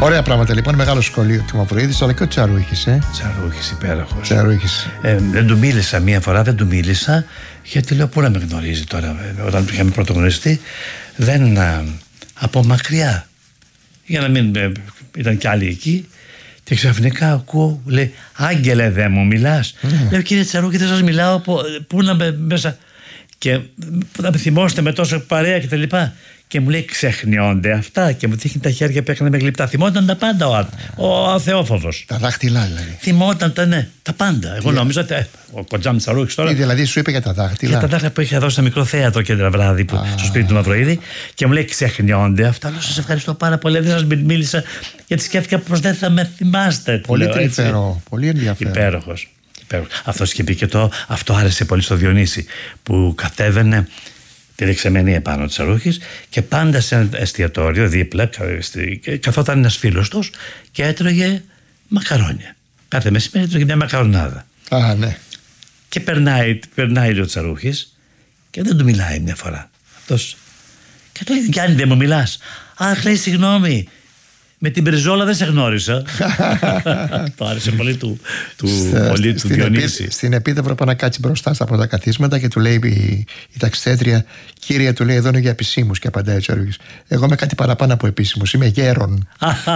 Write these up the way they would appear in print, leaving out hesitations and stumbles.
Ωραία πράγματα λοιπόν. Μεγάλο σχολείο του Μαυροίδης, αλλά και ο Τσαρούχης. Τσαρούχης, υπέροχος. Τσαρούχης. Δεν του μίλησα μία φορά, δεν του μίλησα, γιατί λέω πού να με γνωρίζει τώρα. Όταν είχαμε πρωτογνωριστεί, δεν. Από μακριά. Για να μην. Ήταν κι άλλοι εκεί. Και ξαφνικά ακούω, λέει, Άγγελε, δεν μου μιλάς? Λέω, κύριε Τσαρούχη, δεν σας μιλάω. Πού να με μέσα. Και θα με θυμώσετε με τόσο παρέα και τα λοιπά. Και μου λέει, ξεχνιόνται αυτά. Και μου δείχνει τα χέρια που έκανε με γλυπτά. Θυμόταν τα πάντα ο αθεόφοβος. Τα δάχτυλα δηλαδή. Θυμόταν τα πάντα. Εγώ νόμιζα ότι. Ο Κοντζάμ Τσαρούχης τώρα. Τι δηλαδή σου είπε για τα δάχτυλα? Για τα δάχτυλα που είχε δώσει στο μικρό θέατρο και ένα βράδυ στο σπίτι του Μαυροίδη. Και μου λέει, ξεχνιόνται αυτά. Λέω, σας ευχαριστώ πάρα πολύ. Δεν σας μίλησα γιατί σκέφτηκα πως δεν θα με θυμάστε. Πολύ τρυφερό. Πολύ ενδιαφέρον. Υπέροχος. Αυτός και πει και αυτό άρεσε πολύ στο Διονύση, που κατέβαινε τη δεξαμενή επάνω της Τσαρούχης και πάντα σε ένα εστιατόριο δίπλα καθόταν ένας φίλος τους και έτρωγε μακαρόνια. Κάθε μεσημέρι έτρωγε μια μακαρονάδα. Ναι. Και περνάει ο Τσαρούχης και δεν του μιλάει μια φορά. Αυτός. Και του λέει, Γιάννη, δεν μου μιλάς? Αχ, λέει, συγγνώμη, με την Μπριζόλα δεν σε γνώρισα. Το άρεσε πολύ του Διονύση. Στην επίδαυρο πάει να κάτσει μπροστά στα πρώτα καθίσματα και του λέει η ταξιτέτρια, κύριε, του λέει, εδώ είναι για επισήμους. Και απαντάει ο Τσαρούχης, εγώ είμαι κάτι παραπάνω από επίσημους, είμαι γέρον.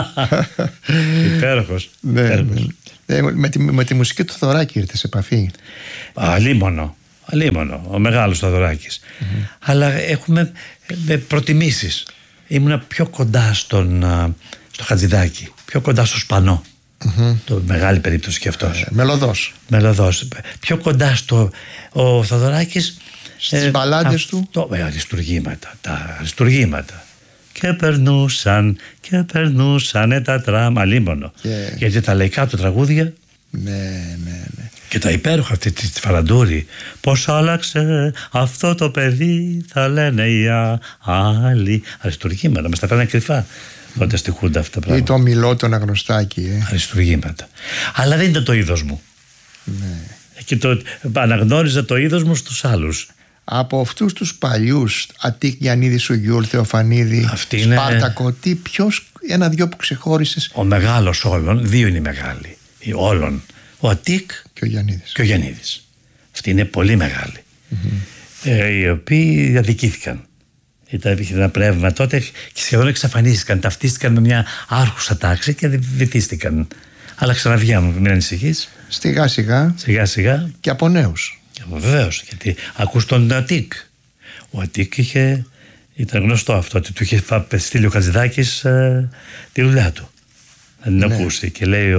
Υπέροχος. Με τη μουσική του Θοδωράκη ήρθε σε επαφή? Αλίμονο, ο μεγάλος Θοδωράκης. Αλλά έχουμε προτιμήσεις. Ήμουνα πιο κοντά στο Χατζηδάκη, πιο κοντά στο Σπανό. Το μεγάλη περίπτωση και αυτός. Μελωδός. Πιο κοντά ο Θοδωράκης. Στις μπαλάντες του. Τα αριστουργήματα. Και περνούσαν τα τραμ. Αλίμονο. Γιατί τα λαϊκά του τραγούδια. Ναι. Και τα υπέροχα, αυτή τη Φαλαντούρη. Πώς άλλαξε αυτό το παιδί, θα λένε οι άλλοι. Αριστουργήματα, μας τα φέρνανε κρυφά όταν στοιχούνται αυτά τα πράγματα. Ή το μιλό τον αγνωστάκι. Αριστουργήματα. Αλλά δεν ήταν το είδος μου. Ναι. Και αναγνώριζα το είδος μου στους άλλους. Από αυτούς τους παλιούς, Αττικ, Γιαννίδη, Σουγιούλ, Θεοφανίδη, Σπάρτακο, ποιος, ένα-δυο που ξεχώρισες? Ο μεγάλος όλων, δύο είναι οι μεγάλοι. Όλων. Ο Αττικ και ο Γιαννίδης. Αυτοί είναι πολύ μεγάλοι. Οι οποίοι αδικήθηκαν. Είχε ένα πνεύμα τότε και σχεδόν εξαφανίστηκαν. Ταυτίστηκαν με μια άρχουσα τάξη και βυθίστηκαν. Αλλά ξαναβγαίνουν, μην ανησυχείς. Σιγά-σιγά. Και από νέους. Βεβαίως, γιατί ακούς τον Αττικ. Ο Αττικ ήταν γνωστό αυτό, ότι του είχε στείλει ο Χατζηδάκης τη δουλειά του. Να την ακούσει και λέει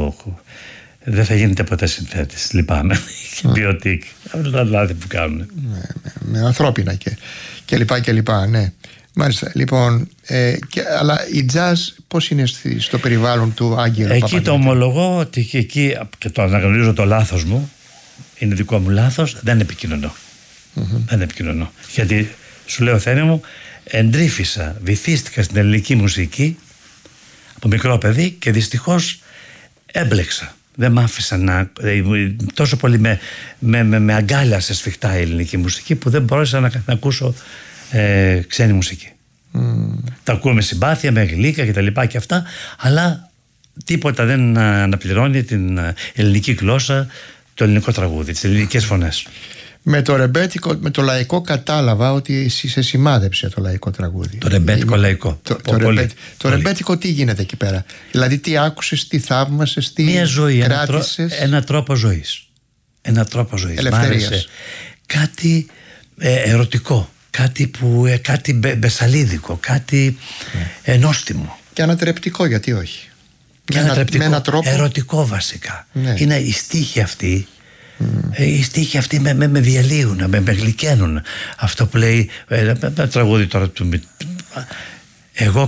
δεν θα γίνεται ποτέ συνθέτης, λυπάμαι. Και πει ο Αττικ, αυτά τα λάθη που κάνουν. Με ανθρώπινα και λοιπά, ναι. Μάλιστα, λοιπόν, αλλά η jazz πώς είναι στο περιβάλλον του Άγγελου? Εκεί το ομολογώ ότι εκεί, και το αναγνωρίζω το λάθος μου, είναι δικό μου λάθος, δεν επικοινωνώ. Δεν επικοινωνώ. Γιατί σου λέω, Θένε μου, εντρίφησα, βυθίστηκα στην ελληνική μουσική από μικρό παιδί και δυστυχώς έμπλεξα. Δεν μ' άφησα τόσο πολύ με αγκάλιασε σφιχτά η ελληνική μουσική που δεν μπορέσα να ακούσω ξένη μουσική. Τα ακούω με συμπάθεια, με γλύκα και τα λοιπά και αυτά, αλλά τίποτα δεν αναπληρώνει την ελληνική γλώσσα, το ελληνικό τραγούδι, τις ελληνικές φωνές. Με το λαϊκό κατάλαβα ότι εσύ σε σημάδεψε το λαϊκό τραγούδι. Το ρεμπέτικο λαϊκό. Το ρεμπέτικο τι γίνεται εκεί πέρα? Δηλαδή τι άκουσες, τι θαύμασες, τι μια ζωή, κράτησες? Ένα τρόπο ζωής. Ελευθερίας. Κάτι ερωτικό. Κάτι μπεσαλίδικο. Κάτι ενόστιμο. Και ανατρεπτικό, γιατί όχι? Και ανατρεπτικό, με έναν τρόπο ερωτικό βασικά. Είναι οι στίχοι αυτοί. Οι στίχοι αυτοί με διαλύουν, με γλυκαίνουν. Αυτό που λέει ένα τραγούδι τώρα του εγώ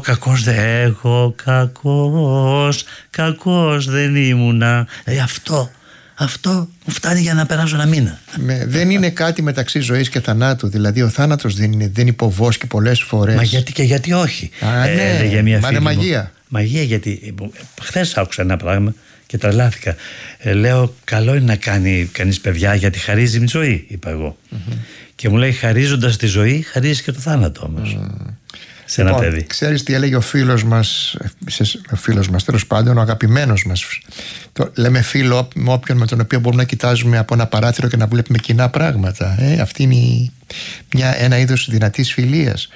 κακός δεν ήμουνα. Αυτό μου φτάνει για να περάσω ένα μήνα. Δεν είναι κάτι μεταξύ ζωής και θανάτου. Δηλαδή ο θάνατος δεν υποβόσκει πολλές φορές? Μα γιατί όχι? Μα είναι μαγεία. Μαγεία, γιατί χθες άκουσα ένα πράγμα και τρελάθηκα. Λέω, καλό είναι να κάνει κανείς παιδιά, γιατί χαρίζει τη ζωή, είπα εγώ. Και μου λέει, χαρίζοντας τη ζωή, χαρίζει και το θάνατο όμως. σε ένα παιδί. Ξέρεις τι έλεγε ο φίλος μας, τέλος πάντων, ο αγαπημένος μας. Λέμε φίλο με όποιον με τον οποίο μπορούμε να κοιτάζουμε από ένα παράθυρο και να βλέπουμε κοινά πράγματα. Αυτή είναι ένα είδος δυνατής φιλίας.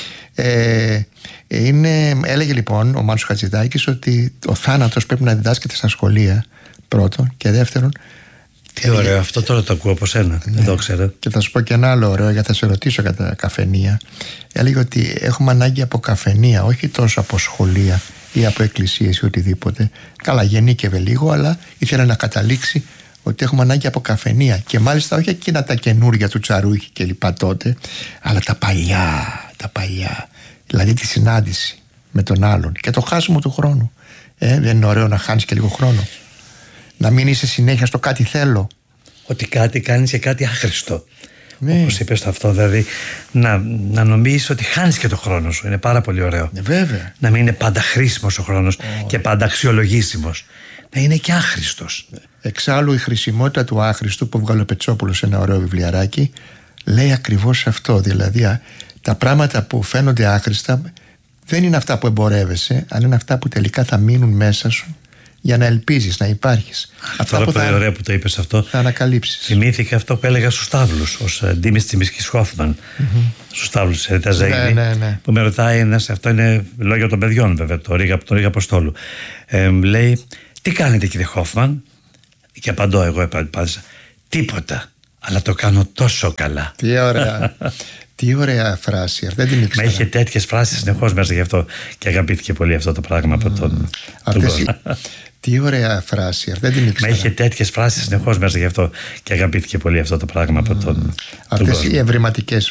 Έλεγε λοιπόν ο Μάνος Χατζηδάκης ότι ο θάνατος πρέπει να διδάσκεται στα σχολεία, πρώτον, και δεύτερον. Τι ωραίο, αυτό τώρα το ακούω από σένα. Ναι. Δεν το ξέρω. Και θα σου πω και ένα άλλο ωραίο, γιατί θα σε ρωτήσω για τα καφενεία. Έλεγε ότι έχουμε ανάγκη από καφενεία, όχι τόσο από σχολεία ή από εκκλησίες ή οτιδήποτε. Καλά, γεννήκευε λίγο, αλλά ήθελε να καταλήξει ότι έχουμε ανάγκη από καφενεία. Και μάλιστα όχι εκείνα τα καινούρια του Τσαρούχη και λοιπά τότε, αλλά τα παλιά. Δηλαδή τη συνάντηση με τον άλλον και το χάσιμο του χρόνου. Δεν είναι ωραίο να χάνεις και λίγο χρόνο? Να μην είσαι συνέχεια στο κάτι θέλω. Ότι κάτι κάνεις και κάτι άχρηστο. Ναι. Όπως είπες αυτό, δηλαδή να νομίζεις ότι χάνεις και το χρόνο σου. Είναι πάρα πολύ ωραίο. Βέβαια. Να μην είναι πάντα χρήσιμος ο χρόνος και πάντα αξιολογήσιμος. Να είναι και άχρηστος. Εξάλλου η χρησιμότητα του άχρηστου που βγάλε ο Πετσόπουλος σε ένα ωραίο βιβλιαράκι λέει ακριβώς αυτό. Δηλαδή τα πράγματα που φαίνονται άχρηστα δεν είναι αυτά που εμπορεύεσαι, αλλά είναι αυτά που τελικά θα μείνουν μέσα σου για να ελπίζεις, να υπάρχεις. Αυτά που πολύ ωραία που το είπες αυτό. Θα ανακαλύψεις. Θυμήθηκα αυτό που έλεγα στους Σταύλους, ως Ντίμης Τσιμισκής Χόφμαν, στους Σταύλους της Ερυθράς Ζαΐνη, ναι. που με ρωτάει αυτό είναι λόγια των παιδιών βέβαια, το Ρίγα Αποστόλου. Λέει, τι κάνετε κύριε Χόφμαν? Και απαντώ εγώ, απάντησα, τίποτα, αλλά το κάνω τόσο καλά. Τι ωραία. Τι ωραία φράση, δεν την ήξερα. Μα είχε τέτοιες φράσεις συνεχώς μέσα γι' αυτό και αγαπήθηκε πολύ αυτό το πράγμα από τον Τι ωραία φράση, δεν την ήξερα. Μα είχε τέτοιες φράσεις συνεχώς μέσα γι' αυτό και αγαπήθηκε πολύ αυτό το πράγμα από τον Αυτές οι ευρηματικές